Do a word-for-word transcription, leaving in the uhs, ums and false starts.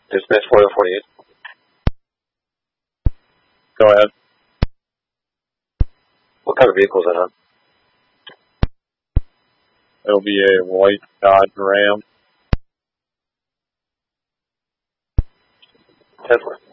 Dispatch four oh forty-eight. Go ahead. What kind of vehicle is that on? It'll be a white Dodge Ram. Tesla.